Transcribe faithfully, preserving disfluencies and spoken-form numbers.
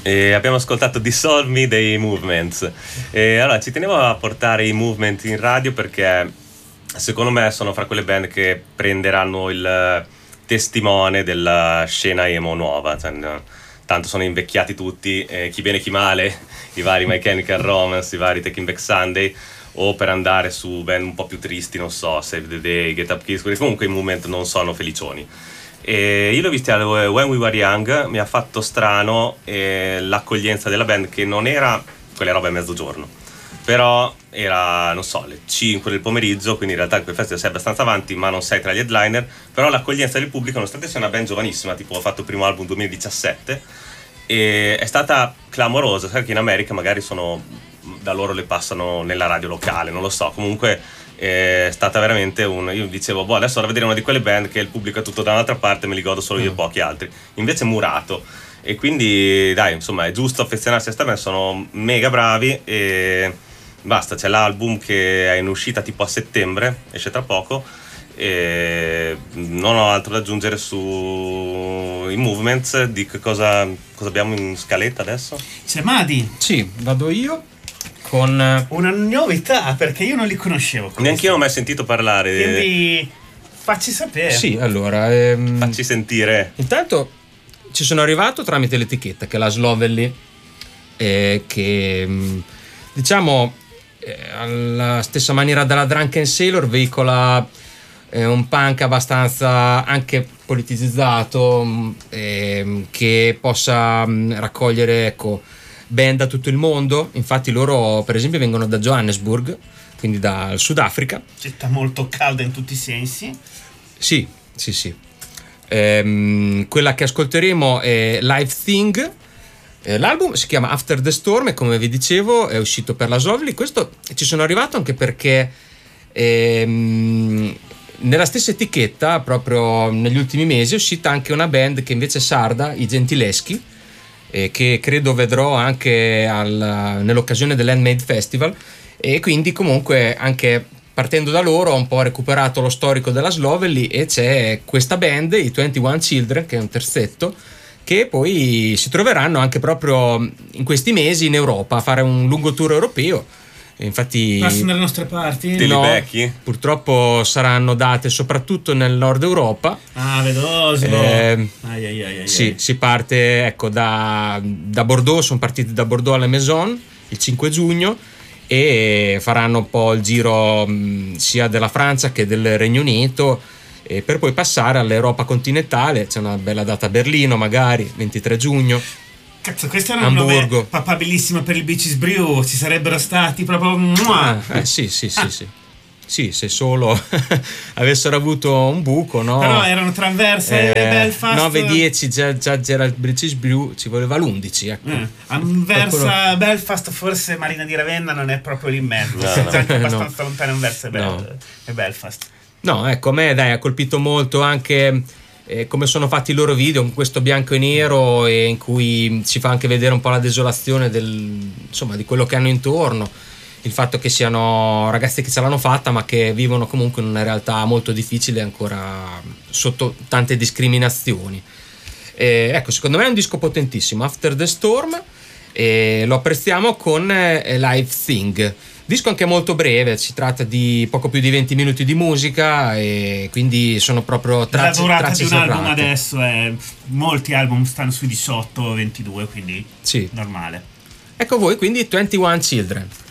E abbiamo ascoltato Dissolve Me dei Movements. E allora ci tenevo a portare i Movement in radio perché secondo me sono fra quelle band che prenderanno il testimone della scena emo nuova, cioè, tanto sono invecchiati tutti, eh, chi bene chi male, i vari My Chemical Romance, i vari Taking Back Sunday, o per andare su band un po' più tristi, non so, Save the Day, Get Up Kids, comunque i Movement non sono felicioni. E io l'ho visto a When We Were Young, mi ha fatto strano eh, l'accoglienza della band, che non era quelle robe a mezzogiorno, però era, non so, le cinque del pomeriggio, quindi in realtà quel festival sei abbastanza avanti, ma non sei tra gli headliner. Però l'accoglienza del pubblico, nonostante sia una band giovanissima, tipo ha fatto il primo album duemiladiciassette, e è stata clamorosa. Sai che in America magari sono, da loro le passano nella radio locale, non lo so, comunque è stata veramente un, io dicevo, boh, adesso vado a vedere una di quelle band che il pubblico è tutto da un'altra parte, me li godo solo io e pochi altri, invece murato. E quindi dai, insomma, è giusto affezionarsi a sta band, sono mega bravi e basta. C'è l'album che è in uscita tipo a settembre, esce tra poco, e non ho altro da aggiungere su i Movements. Di che cosa, cosa abbiamo in scaletta adesso? C'è Madi. Sì, vado io con una novità, perché io non li conoscevo. Neanche io non ho mai sentito parlare. Quindi facci sapere. Sì, allora ehm, facci sentire. Intanto ci sono arrivato tramite l'etichetta che è la Slovenly, eh, che diciamo eh, alla stessa maniera della Drunken Sailor veicola eh, un punk abbastanza anche politicizzato, eh, che possa mh, raccogliere, ecco, band da tutto il mondo. Infatti loro per esempio vengono da Johannesburg, quindi dal Sudafrica, città molto calda in tutti i sensi. Sì, sì, sì. Ehm, quella che ascolteremo è Live Thing. Eh, l'album si chiama After the Storm e, come vi dicevo, è uscito per la Slovely. Questo ci sono arrivato anche perché ehm, nella stessa etichetta proprio negli ultimi mesi è uscita anche una band che invece è sarda, i Gentileschi, eh, che credo vedrò anche al, nell'occasione dell'Handmade Festival, e quindi comunque anche partendo da loro ho un po' recuperato lo storico della Slovenly, e c'è questa band, i ventuno Children, che è un terzetto, che poi si troveranno anche proprio in questi mesi in Europa a fare un lungo tour europeo. Infatti passano dalle nostre parti? Te li no, becchi? purtroppo saranno date soprattutto nel nord Europa. Ah, vedoso. Eh, ai, ai, ai, ai. sì, si parte, ecco, da, da Bordeaux, sono partiti da Bordeaux alla Maison il cinque giugno, e faranno un po' il giro mh, sia della Francia che del Regno Unito, e per poi passare all'Europa continentale. C'è una bella data a Berlino, magari ventitré giugno. Cazzo, questo era un nome papabilissimo per il Beaches Brew. Ci sarebbero stati proprio ah, eh, sì sì sì ah. sì sì, se solo avessero avuto un buco, no? Però erano tra Anversa eh, e Belfast. nove dieci già, già c'era il British Brew, ci voleva l'undici, ecco. eh, Anversa, qualcuno... Belfast, forse Marina di Ravenna non è proprio lì in mezzo, no, no, anche abbastanza no. lontano Anversa e, Bel- no. e Belfast. No, ecco, a me dai ha colpito molto anche eh, come sono fatti i loro video, con questo bianco e nero, e in cui si fa anche vedere un po' la desolazione del, insomma, di quello che hanno intorno. Il fatto che siano ragazzi che ce l'hanno fatta, ma che vivono comunque in una realtà molto difficile, ancora sotto tante discriminazioni. E, ecco, secondo me è un disco potentissimo, After the Storm, e lo apprezziamo con eh, Live Thing. Disco anche molto breve, si tratta di poco più di venti minuti di musica, e quindi sono proprio tracce, la durata tracce di un serrate. album adesso è, molti album stanno sui diciotto ventidue, quindi sì, normale. Ecco voi quindi ventuno Children.